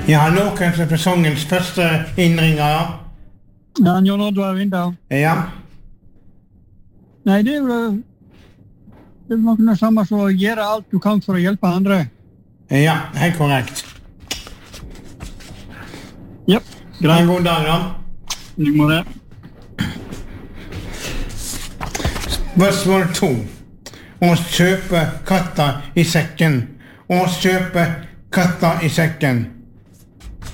Ja, hallo, kanskje sesongens første innringer. Ja, Jon Oddvar Vinter. Ja. Nei, det er jo noe det samme som å gjøre alt du kan for å hjelpe andre. Ja, helt korrekt. Ja, Ha greit. en god dag, da. Du må det. Spørsmål 2. Å kjøpe katta i sekken. Å kjøpe katta i sekken.